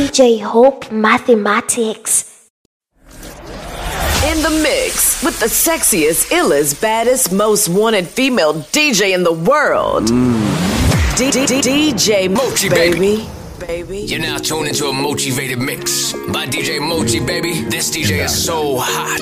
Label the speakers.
Speaker 1: DJ Hope Mathematics.
Speaker 2: In the mix with the sexiest, illest, baddest, most wanted female DJ in the world. DJ Mochi, baby.
Speaker 3: You're now tuned into a motivated mix by DJ Mochi, baby. This DJ is so hot.